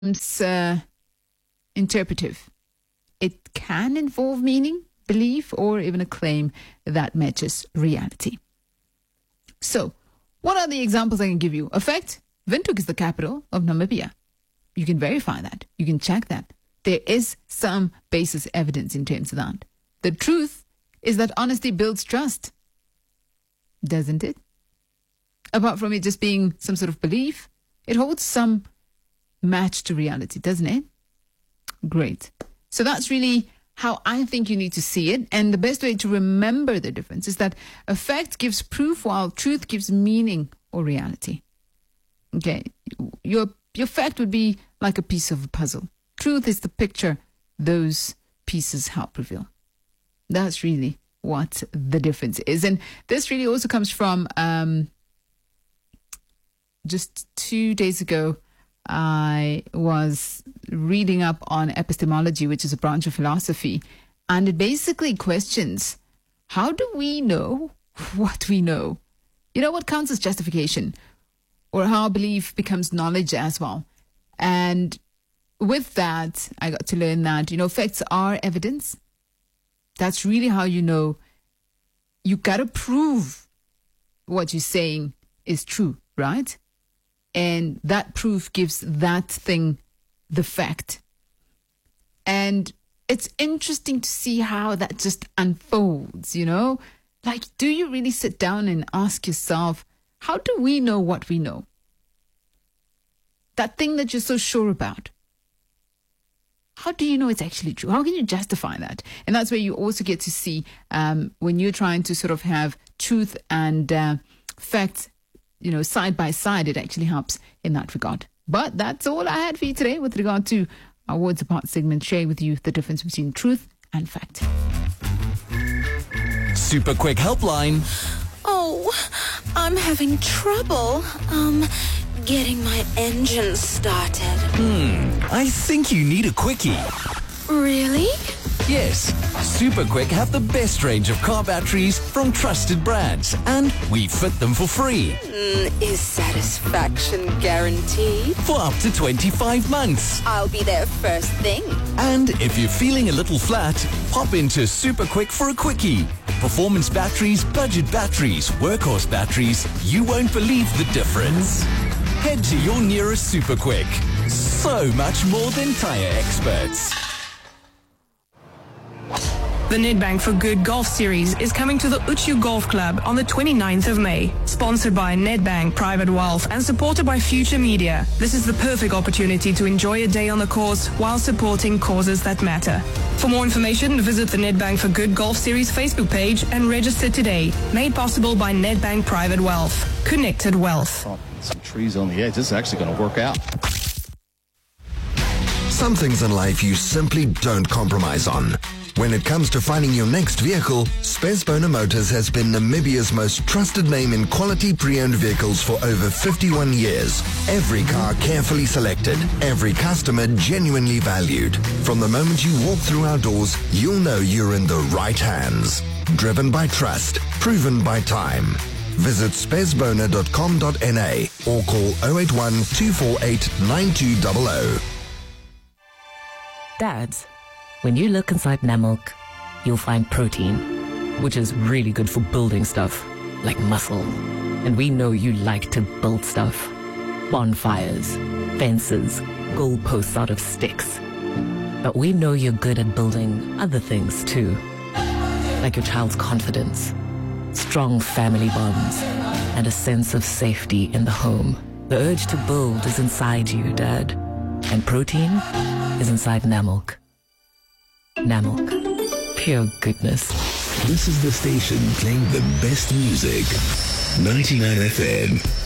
It's interpretive. It can involve meaning, belief, or even a claim that matches reality. So, what are the examples I can give you? Effect, Windhoek is the capital of Namibia. You can verify that. You can check that. There is some basis evidence in terms of that. The truth is that honesty builds trust. Doesn't it? Apart from it just being some sort of belief, it holds some match to reality, doesn't it? Great. So that's really how I think you need to see it. And the best way to remember the difference is that effect gives proof while truth gives meaning or reality. Okay. Your fact would be like a piece of a puzzle. Truth is the picture those pieces help reveal. That's really what the difference is. And this really also comes from just 2 days ago, I was reading up on epistemology, which is a branch of philosophy, and it basically questions, how do we know what we know? You know, what counts as justification, or how belief becomes knowledge as well. And with that, I got to learn that, facts are evidence. That's really how you know. You got to prove what you're saying is true, right? And that proof gives that thing the fact. And it's interesting to see how that just unfolds, Like, do you really sit down and ask yourself, how do we know what we know? That thing that you're so sure about. How do you know it's actually true? How can you justify that? And that's where you also get to see when you're trying to sort of have truth and facts, side by side, it actually helps in that regard. But that's all I had for you today with regard to our Words Apart segment, sharing with you the difference between truth and fact. Super quick helpline. Oh, I'm having trouble, getting my engine started. I think you need a quickie. Really? Yes, Super Quick have the best range of car batteries from trusted brands, and we fit them for free. Is satisfaction guaranteed? For up to 25 months. I'll be there first thing. And if you're feeling a little flat, pop into Super Quick for a quickie. Performance batteries, budget batteries, workhorse batteries, you won't believe the difference. Head to your nearest Super Quick. So much more than tire experts. The Nedbank for Good Golf Series is coming to the Uchu Golf Club on the 29th of May. Sponsored by Nedbank Private Wealth and supported by Future Media. This is the perfect opportunity to enjoy a day on the course while supporting causes that matter. For more information, visit the Nedbank for Good Golf Series Facebook page and register today. Made possible by Nedbank Private Wealth. Connected Wealth. Oh, some trees on the edge. This is actually going to work out. Some things in life you simply don't compromise on. When it comes to finding your next vehicle, Spesbona Motors has been Namibia's most trusted name in quality pre-owned vehicles for over 51 years. Every car carefully selected, every customer genuinely valued. From the moment you walk through our doors, you'll know you're in the right hands. Driven by trust, proven by time. Visit spesbona.com.na or call 081 248 9200. Dads, when you look inside Namilk, you'll find protein, which is really good for building stuff, like muscle. And we know you like to build stuff. Bonfires, fences, goalposts out of sticks. But we know you're good at building other things too, like your child's confidence, strong family bonds, and a sense of safety in the home. The urge to build is inside you, Dad. And protein is inside Namilk. Namilk. Pure goodness. This is the station playing the best music. 99 FM.